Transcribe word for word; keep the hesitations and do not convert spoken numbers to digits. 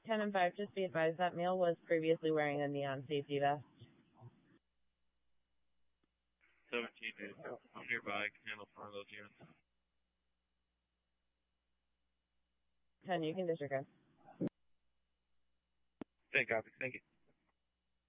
ten and five, just be advised that male was previously wearing a neon safety vest. seventeen days. I'm nearby. I can handle four of those units. ten, you can disregard. Thank copy. Thank you.